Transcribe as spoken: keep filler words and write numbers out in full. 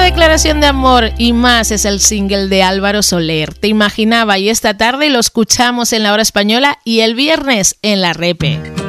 Declaración de amor y más es el single de Álvaro Soler. Te imaginaba, y esta tarde lo escuchamos en La Hora Española y el viernes en La Repe.